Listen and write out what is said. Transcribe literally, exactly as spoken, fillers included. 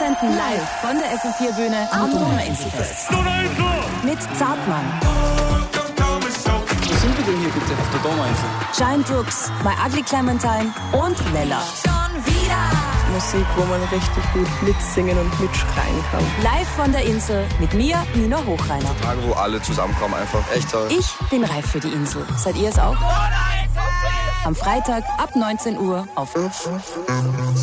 senden live von der F vier Bühne am Donauinselfest. Mit Zartmann. Wo sind wir denn hier bitte? Auf der Donauinsel. Giant Brooks, My Ugly Clementine und Lella. Schon wieder. Musik, wo man richtig gut mitsingen und mitschreien kann. Live von der Insel mit mir, Nina Hochreiner. Tage, wo alle zusammenkommen, einfach echt toll. Ich bin reif für die Insel. Seid ihr es auch? Am Freitag ab neunzehn Uhr auf